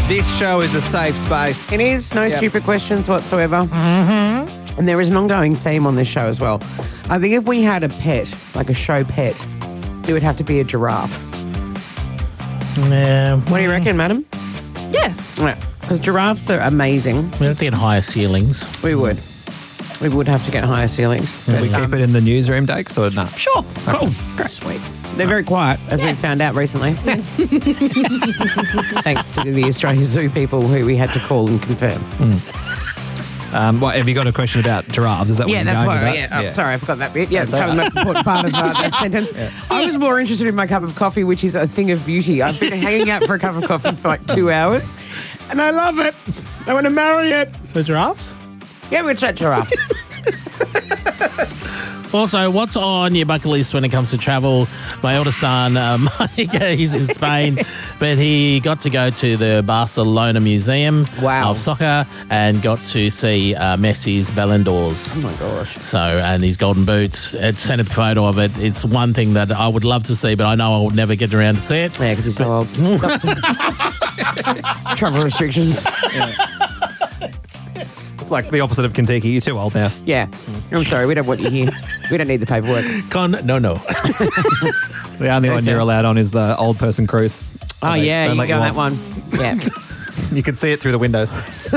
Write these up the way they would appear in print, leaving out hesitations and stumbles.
This show is a safe space. It is. No stupid questions whatsoever. Mm-hmm. And there is an ongoing theme on this show as well. I think if we had a pet, like a show pet, it would have to be a giraffe. Yeah. What do you reckon, madam? Yeah. Because giraffes are amazing. We have to get higher ceilings. We would. We would have to get higher ceilings. Can we keep it in the newsroom, Dakes, or not? Sure. Cool. Sweet. They're very quiet, as we found out recently. Thanks to the Australian Zoo people who we had to call and confirm. What, have you got a question about giraffes? Is that what Yeah, you're that's going why. with that? Yeah. Oh, sorry, I forgot that bit. Yeah, it's kind of the most important part of that sentence. I was more interested in my cup of coffee, which is a thing of beauty. I've been hanging out for a cup of coffee for like 2 hours, and I love it. I want to marry it. So giraffes? Yeah, we'll chat giraffes. Also, what's on your bucket list when it comes to travel? My eldest son, Mike, he's in Spain, but he got to go to the Barcelona Museum of Soccer and got to see Messi's Ballon d'Ors. Oh, my gosh. So, and his golden boots. It sent a photo of it. It's one thing that I would love to see, but I know I would never get around to see it. Yeah, because he's so old. Got some travel restrictions. It's like the opposite of Kentucky. You're too old now. Yeah. I'm sorry, we don't want you here. We don't need the paperwork. No. The only one you're allowed on is the old person cruise. Oh, yeah, you go on that one. Yeah. You can see it through the windows.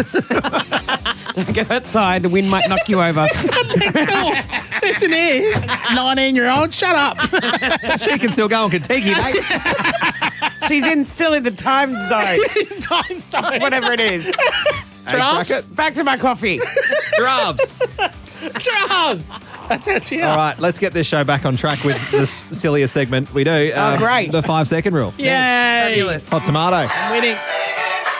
Go outside, the wind might knock you over. Next door. Listen here, 19-year-old, shut up. She can still go on Kentucky, mate. She's still in the time zone. Time zone. Whatever it is. Giraffes? Back to my coffee. Giraffes. Giraffes. That's it, yeah. All right, let's get this show back on track with this silliest segment we do. Great. The 5-second rule. Yay. Fabulous. Hot tomato. Winning.